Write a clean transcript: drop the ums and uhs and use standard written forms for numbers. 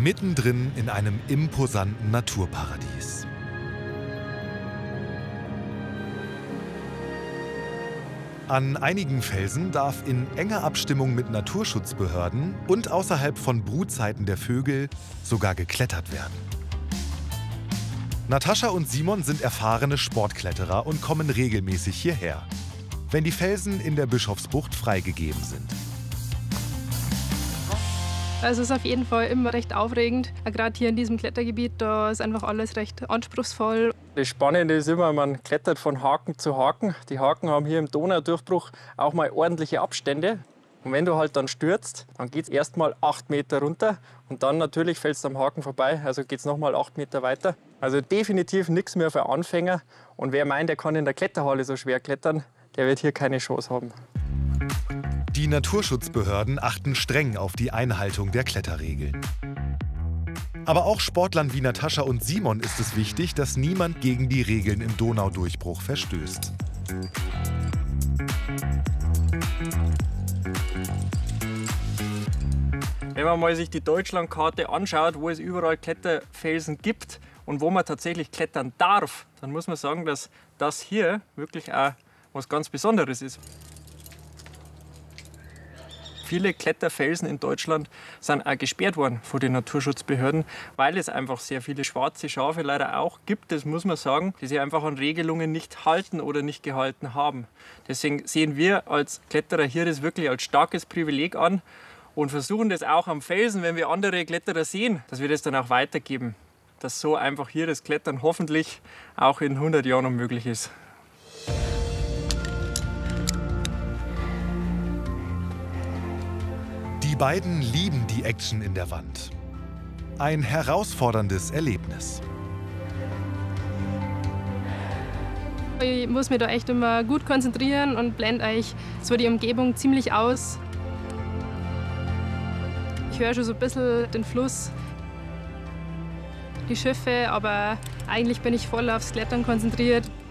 mittendrin in einem imposanten Naturparadies. An einigen Felsen darf in enger Abstimmung mit Naturschutzbehörden und außerhalb von Brutzeiten der Vögel sogar geklettert werden. Natascha und Simon sind erfahrene Sportkletterer und kommen regelmäßig hierher, wenn die Felsen in der Bischofsbucht freigegeben sind. Also es ist auf jeden Fall immer recht aufregend. Gerade hier in diesem Klettergebiet, da ist einfach alles recht anspruchsvoll. Das Spannende ist immer, man klettert von Haken zu Haken. Die Haken haben hier im Donaudurchbruch auch mal ordentliche Abstände. Und wenn du halt dann stürzt, dann geht es erst mal 8 Meter runter und dann natürlich fällst du am Haken vorbei, also geht es noch mal 8 Meter weiter. Also definitiv nichts mehr für Anfänger. Und wer meint, er kann in der Kletterhalle so schwer klettern, der wird hier keine Chance haben. Die Naturschutzbehörden achten streng auf die Einhaltung der Kletterregeln. Aber auch Sportlern wie Natascha und Simon ist es wichtig, dass niemand gegen die Regeln im Donaudurchbruch verstößt. Wenn man mal sich die Deutschlandkarte anschaut, wo es überall Kletterfelsen gibt und wo man tatsächlich klettern darf, dann muss man sagen, dass das hier wirklich auch was ganz Besonderes ist. Viele Kletterfelsen in Deutschland sind auch gesperrt worden von den Naturschutzbehörden, weil es einfach sehr viele schwarze Schafe leider auch gibt, das muss man sagen, die sich einfach an Regelungen nicht halten oder nicht gehalten haben. Deswegen sehen wir als Kletterer hier das wirklich als starkes Privileg an und versuchen das auch am Felsen, wenn wir andere Kletterer sehen, dass wir das dann auch weitergeben. Dass so einfach hier das Klettern hoffentlich auch in 100 Jahren noch möglich ist. Die beiden lieben die Action in der Wand. Ein herausforderndes Erlebnis. Ich muss mich da echt immer gut konzentrieren und blende eigentlich so die Umgebung ziemlich aus. Ich höre schon so ein bisschen den Fluss, die Schiffe, aber eigentlich bin ich voll aufs Klettern konzentriert.